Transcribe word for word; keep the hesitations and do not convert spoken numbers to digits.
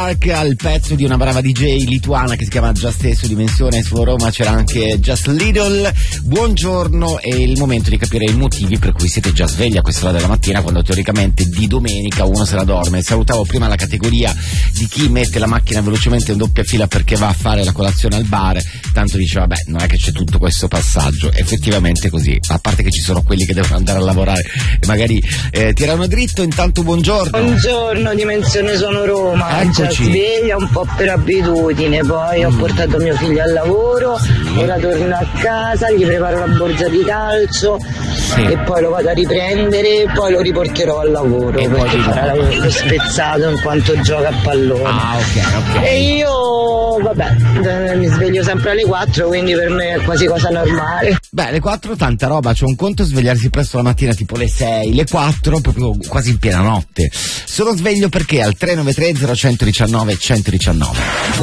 Dark al pezzo di una brava D J lituana che si chiama già stesso Dimensione. Su Roma c'era anche Just Little. Buongiorno, è il momento di capire i motivi per cui siete già svegli a quest'ora della mattina, quando teoricamente di domenica uno se la dorme. Salutavo prima la categoria di chi mette la macchina velocemente in doppia fila perché va a fare la colazione al bar, tanto dice vabbè, non è che c'è tutto questo passaggio. Effettivamente così, a parte che ci sono quelli che devono andare a lavorare e magari eh, tirano dritto. Intanto buongiorno. Buongiorno, Dimensione Sono Roma. Eccoci. Già sveglia un po' per abitudine, poi mm. ho portato mio figlio al lavoro, sì. Ora torno a casa, gli preparo la borsa di calcio, sì. E poi lo vado a riprendere, poi lo riporterò al lavoro e perché farà lo spezzato in quanto gioca a pallone. Ah, ok, ok. E io vabbè, mi sveglio sempre alle quattro, quindi per me è quasi cosa normale. Beh, le quattro tanta roba, c'è un conto svegliarsi presto la mattina tipo le sei, le quattro proprio quasi in piena notte. Sono sveglio perché al tre nove tre zero uno uno uno uno uno